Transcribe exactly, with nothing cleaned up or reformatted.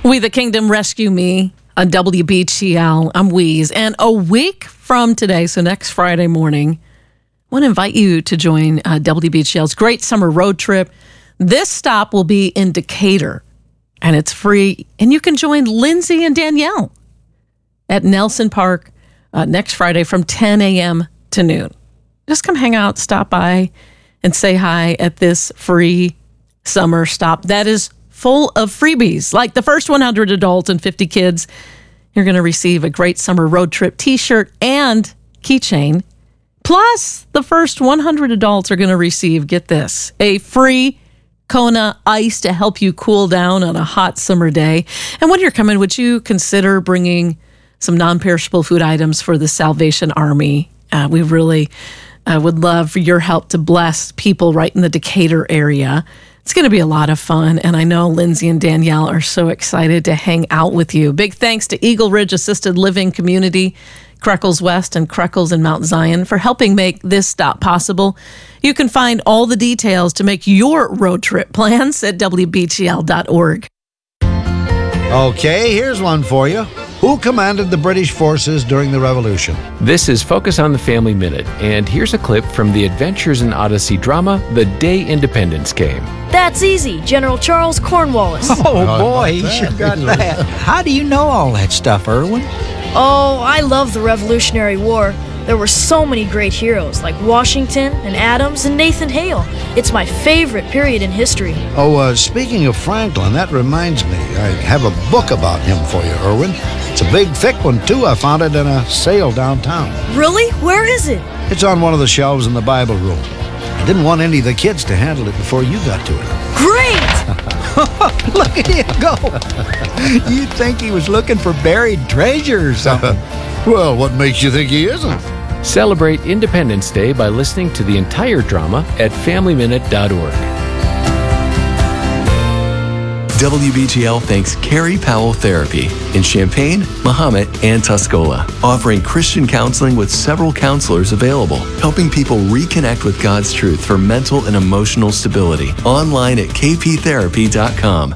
We the Kingdom, Rescue Me on W B T L. I'm Weeze. And a week from today, so next Friday morning, I want to invite you to join uh, W B T L's great summer road trip. This stop will be in Decatur, and it's free. And you can join Lindsay and Danielle at Nelson Park uh, next Friday from ten a.m. to noon. Just come hang out, stop by, and say hi at this free summer stop that is full of freebies. Like the first one hundred adults and fifty kids, you're going to receive a great summer road trip t-shirt and keychain. Plus, the first one hundred adults are going to receive, get this, a free Kona ice to help you cool down on a hot summer day. And when you're coming, would you consider bringing some non-perishable food items for the Salvation Army? Uh, we really uh, would love for your help to bless people right in the Decatur area. It's going to be a lot of fun, and I know Lindsay and Danielle are so excited to hang out with you. Big thanks to Eagle Ridge Assisted Living Community, Creckles West, and Creckles in Mount Zion for helping make this stop possible. You can find all the details to make your road trip plans at W B T L dot org. Okay, here's one for you. Who commanded the British forces during the Revolution? This is Focus on the Family Minute, and here's a clip from the Adventures in Odyssey drama, The Day Independence Came. That's easy, General Charles Cornwallis. Oh, boy, he sure got that. How do you know all that stuff, Irwin? Oh, I love the Revolutionary War. There were so many great heroes, like Washington and Adams and Nathan Hale. It's my favorite period in history. Oh, uh, speaking of Franklin, that reminds me. I have a book about him for you, Irwin. It's a big, thick one, too. I found it in a sale downtown. Really? Where is it? It's on one of the shelves in the Bible room. I didn't want any of the kids to handle it before you got to it. Great! Look at him go. You'd think he was looking for buried treasure or something. Well, what makes you think he isn't? Celebrate Independence Day by listening to the entire drama at family minute dot org. W B T L thanks Carrie Powell Therapy in Champaign, Mahomet, and Tuscola, offering Christian counseling with several counselors available, helping people reconnect with God's truth for mental and emotional stability. Online at k p therapy dot com.